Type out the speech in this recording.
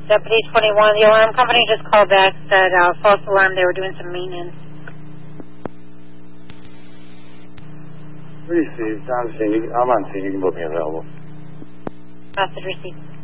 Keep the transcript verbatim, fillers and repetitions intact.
Deputy twenty-one, the alarm company just called back, said uh, false alarm, they were doing some maintenance. Received. I'm, seeing you, I'm on scene. You can book me available. Message received.